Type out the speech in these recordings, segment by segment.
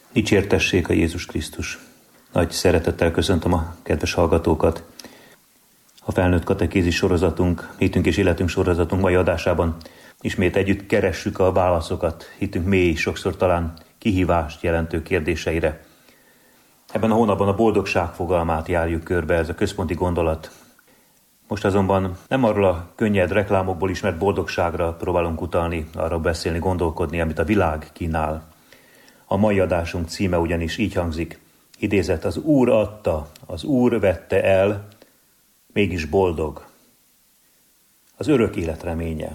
Dicsértessék a Jézus Krisztus! Nagy szeretettel köszöntöm a kedves hallgatókat. A felnőtt katekézis sorozatunk, hitünk és életünk sorozatunk mai adásában ismét együtt keressük a válaszokat hitünk mély, sokszor talán kihívást jelentő kérdéseire. Ebben a hónapban a boldogság fogalmát járjuk körbe, ez a központi gondolat. Most azonban nem arról a könnyed reklámokból ismert boldogságra próbálunk utalni, arra beszélni, gondolkodni, amit a világ kínál. A mai adásunk címe ugyanis így hangzik, idézet: az Úr adta, az Úr vette el, mégis boldog. Az örök élet reménye.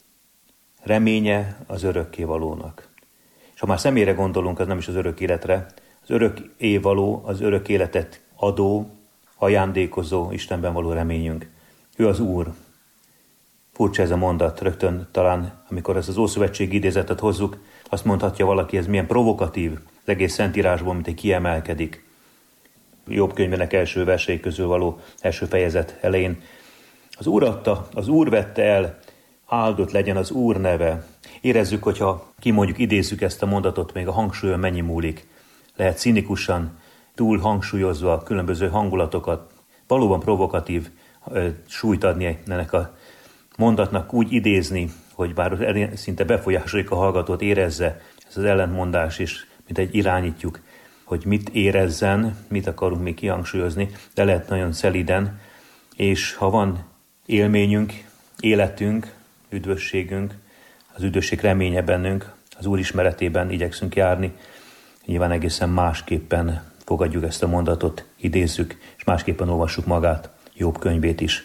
Reménye az örökkévalónak. És ha már személyre gondolunk, az nem is az örök életre, az örökkévaló, az örök életet adó, ajándékozó Istenben való reményünk. Ő az Úr. Furcsa ez a mondat, rögtön talán, amikor ezt az Ószövetségi idézetet hozzuk, azt mondhatja valaki, ez milyen provokatív, az egész Szentírásból, mint egy kiemelkedik. Jobb könyvének első versei közül való első fejezet elején. Az Úr adta, az Úr vette el, áldott legyen az Úr neve. Érezzük, hogyha kimondjuk, idézzük ezt a mondatot, még a hangsúlyon mennyi múlik. Lehet cinikusan, túl hangsúlyozva a különböző hangulatokat, valóban provokatív súlyt adni ennek a mondatnak, úgy idézni, hogy bár szinte befolyásoljuk a hallgatót, érezze ez az ellentmondás is, mint egy irányítjuk, hogy mit érezzen, mit akarunk még kihangsúlyozni, de lehet nagyon szeliden, és ha van élményünk, életünk, üdvösségünk, az üdvösség reménye bennünk, az Úr ismeretében igyekszünk járni, nyilván egészen másképpen fogadjuk ezt a mondatot, idézzük, és másképpen olvassuk magát, Jobb könyvét is.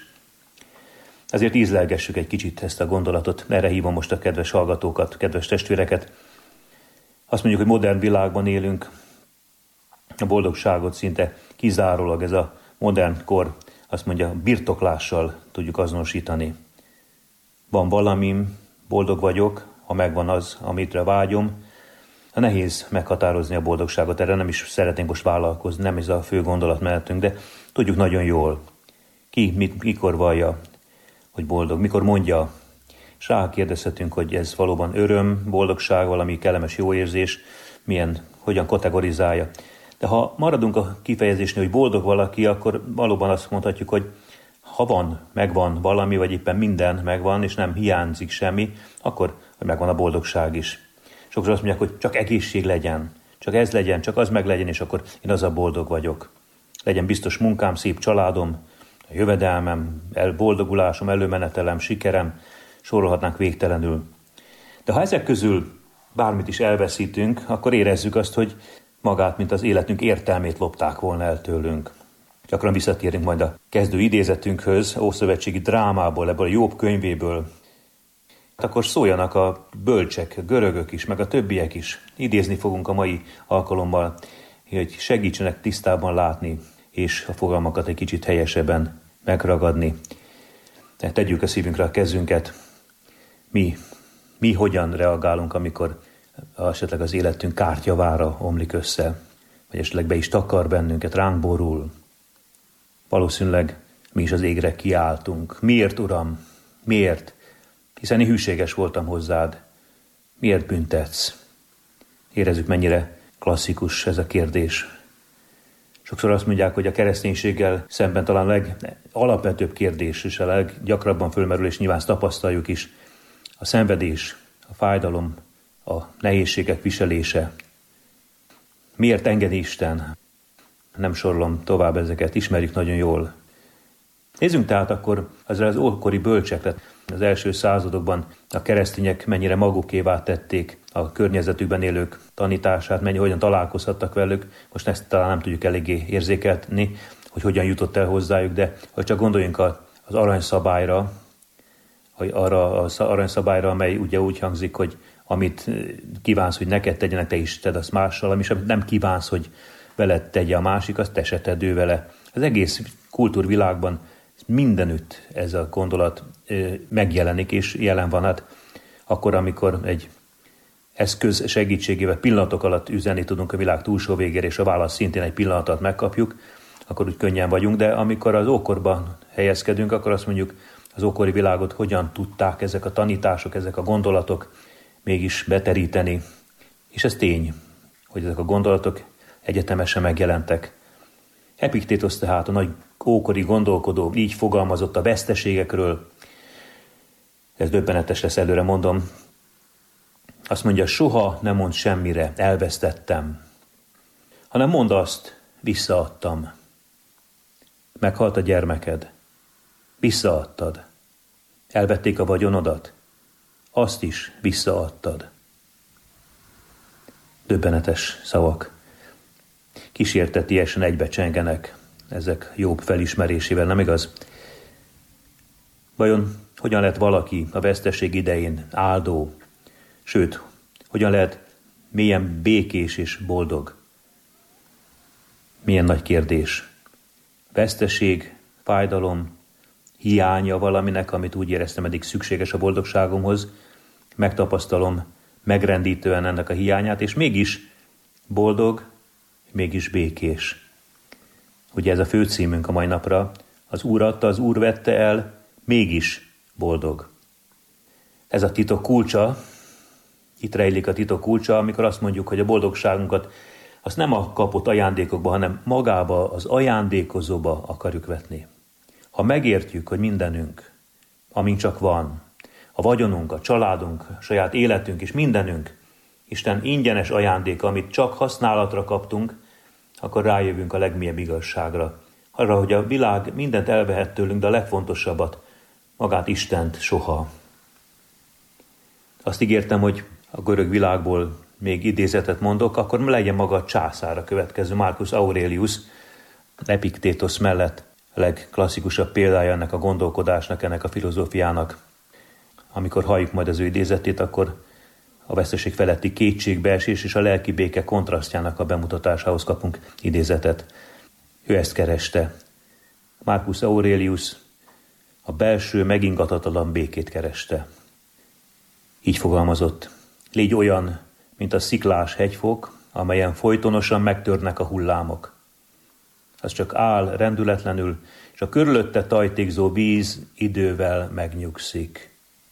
Ezért ízlelgessük egy kicsit ezt a gondolatot, erre hívom most a kedves hallgatókat, kedves testvéreket. Azt mondjuk, hogy modern világban élünk, a boldogságot szinte kizárólag ez a modern kor, azt mondja, birtoklással tudjuk azonosítani. Van valamim, boldog vagyok, ha megvan az, amitre vágyom. Nehéz meghatározni a boldogságot, erre nem is szeretnénk most vállalkozni, nem ez a fő gondolat mellettünk, de tudjuk nagyon jól. Ki, mikor vallja, hogy boldog, mikor mondja, és rákérdezhetünk, hogy ez valóban öröm, boldogság, valami kellemes jó érzés, hogyan kategorizálja. De ha maradunk a kifejezésnél, hogy boldog valaki, akkor valóban azt mondhatjuk, hogy ha megvan valami, vagy éppen minden megvan, és nem hiányzik semmi, akkor hogy megvan a boldogság is. Sokszor azt mondják, hogy csak egészség legyen, csak ez legyen, csak az meg legyen, és akkor én azzal boldog vagyok. Legyen biztos munkám, szép családom, a jövedelmem, boldogulásom, előmenetelem, sikerem, sorolhatnánk végtelenül. De ha ezek közül bármit is elveszítünk, akkor érezzük azt, hogy magát, mint az életünk értelmét lopták volna el tőlünk. Gyakran visszatérünk majd a kezdő idézetünkhöz, ószövetségi drámából, ebből a Jobb könyvéből. Akkor szóljanak a bölcsek, a görögök is, meg a többiek is. Idézni fogunk a mai alkalommal, hogy segítsenek tisztában látni, és a fogalmakat egy kicsit helyesebben megragadni. Tehát tegyük a szívünkre a kezünket. Mi hogyan reagálunk, amikor esetleg az életünk kártyavára omlik össze, vagy esetleg be is takar bennünket, ránk borul. Valószínűleg mi is az égre kiáltunk. Miért, Uram? Miért? Hiszen én hűséges voltam hozzád. Miért büntetsz? Érezzük, mennyire klasszikus ez a kérdés. Sokszor azt mondják, hogy a kereszténységgel szemben talán a legalapvetőbb kérdés, és a leggyakrabban fölmerül, és nyilván ezt tapasztaljuk is, a szenvedés, a fájdalom, a nehézségek viselése. Miért engedi Isten? Nem sorolom tovább ezeket, ismerjük nagyon jól. Nézzünk tehát akkor az ókori bölcsekre. Az első századokban a keresztények mennyire magukévá tették a környezetükben élők tanítását, hogyan találkozhattak velük. Most ezt talán nem tudjuk eléggé érzékelni, hogy hogyan jutott el hozzájuk, de ha csak gondoljunk az aranyszabályra, hogy arra az aranyszabályra, amely ugye úgy hangzik, hogy amit kívánsz, hogy neked tegyenek, te is tedd azt mással, amit nem kívánsz, hogy veled tegye a másik, azt te se tedd ő vele. Az egész kultúrvilágban mindenütt ez a gondolat megjelenik, és jelen van. Hát akkor, amikor egy eszköz segítségével pillanatok alatt üzenni tudunk a világ túlsó végére, és a válasz szintén egy pillanat alatt megkapjuk, akkor úgy könnyen vagyunk, de amikor az ókorban helyezkedünk, akkor azt mondjuk, az ókori világot hogyan tudták ezek a tanítások, ezek a gondolatok mégis beteríteni. És ez tény. hogy ezek a gondolatok egyetemesen megjelentek. Epiktétosz tehát, a nagy ókori gondolkodó így fogalmazott a veszteségekről. Ez döbbenetes lesz, előre mondom. Azt mondja, soha nem mond semmire, elvesztettem, hanem mondd azt, visszaadtam. Meghalt a gyermeked, visszaadtad. Elvették a vagyonodat, azt is visszaadtad. Döbbenetes szavak. Kísértetiesen egybecsengenek ezek Jobb felismerésével, nem igaz? Vajon hogyan lett valaki a veszteség idején áldó, sőt, hogyan lehet mélyen békés és boldog? Milyen nagy kérdés. Veszteség, fájdalom, hiánya valaminek, amit úgy éreztem eddig szükséges a boldogságomhoz, megtapasztalom megrendítően ennek a hiányát, és mégis boldog, mégis békés. Ugye ez a főcímünk a mai napra, az Úr adta, az Úr vette el, mégis boldog. Ez a titok kulcsa, itt rejlik a titok kulcsa, amikor azt mondjuk, hogy a boldogságunkat azt nem a kapott ajándékokba, hanem magába, az ajándékozóba akarjuk vetni. Ha megértjük, hogy mindenünk, amink csak van, a vagyonunk, a családunk, a saját életünk és mindenünk, Isten ingyenes ajándéka, amit csak használatra kaptunk, akkor rájövünk a legmélyebb igazságra. Arra, hogy a világ mindent elvehet tőlünk, de a legfontosabbat, magát Istent soha. Azt ígértem, hogy a görög világból még idézetet mondok, akkor legyen maga a császár a következő, Marcus Aurelius, Epiktétosz mellett a legklasszikusabb példája ennek a gondolkodásnak, ennek a filozófiának. Amikor halljuk majd az ő idézetét, akkor a veszteség feletti kétségbeesés és a lelki béke kontrasztjának a bemutatásához kapunk idézetet. Ő ezt kereste. Marcus Aurelius a belső megingathatatlan békét kereste. Így fogalmazott: légy olyan, mint a sziklás hegyfok, amelyen folytonosan megtörnek a hullámok. Az csak áll rendületlenül, és a körülötte tajtékzó víz idővel megnyugszik.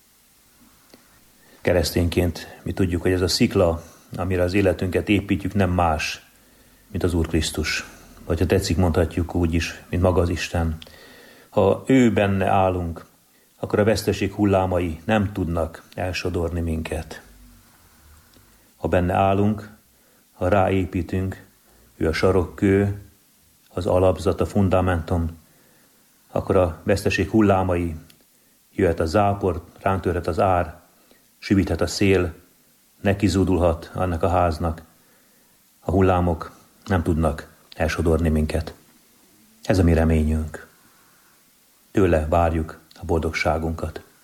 Keresztényként mi tudjuk, hogy ez a szikla, amire az életünket építjük, nem más, mint az Úr Krisztus. Vagy ha tetszik, mondhatjuk úgy is, mint maga az Isten. Ha ő benne állunk, akkor a veszteség hullámai nem tudnak elsodorni minket. Ha benne állunk, ha ráépítünk, ő a sarokkő, az alapzat, a fundamentum, akkor a veszteség hullámai, jöhet a zápor, ránk törhet az ár, süvíthet a szél, nekizúdulhat annak a háznak. A hullámok nem tudnak elsodorni minket. Ez a mi reményünk. Tőle várjuk a boldogságunkat.